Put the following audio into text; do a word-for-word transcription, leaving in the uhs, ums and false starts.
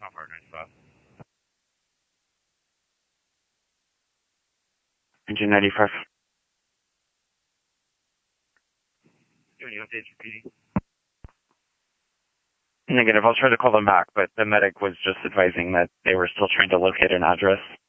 Comfort ninety-five. Engine ninety-five. Do any updates for P D? Negative. I'll try to call them back, but the medic was just advising that they were still trying to locate an address.